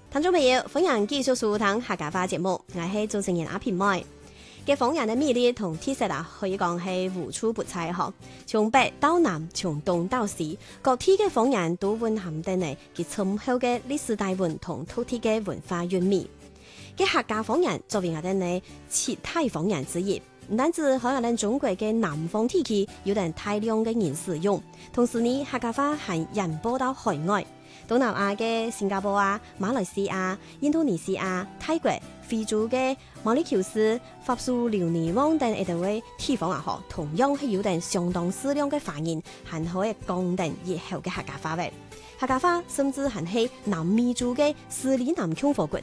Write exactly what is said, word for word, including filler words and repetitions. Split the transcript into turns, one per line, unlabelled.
聽眾朋友，歡迎繼續收聽客家話節目，我係主持人阿平妹。嘅方言嘅魅力同特色啊，可以講係無處不在嗬。從北到南，從東到西，各地嘅方言都蘊含住呢其深厚嘅歷史底蘊同土地嘅文化韻味。嘅客家方言作為我哋呢七大方言之一，唔單止喺我哋中國嘅南方地區有人大量嘅人使用，同時呢客家話係引播到海外。東南亞嘅新加坡啊、馬來西亞、印度尼西亞、泰國、非洲嘅毛里求斯、法屬留尼汪等一啲地方啊，嗬，同樣係有定相當數量嘅方言，係可以講定熱後嘅客家話嘅。客家話甚至係喺南美洲嘅斯里蘭共和國